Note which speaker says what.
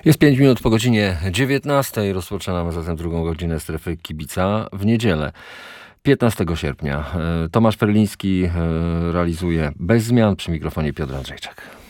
Speaker 1: Jest 5 minut po godzinie 19. Rozpoczynamy zatem drugą godzinę Strefy Kibica w niedzielę, 15 sierpnia. Tomasz Perliński realizuje bez zmian, przy mikrofonie Piotr Andrzejczak.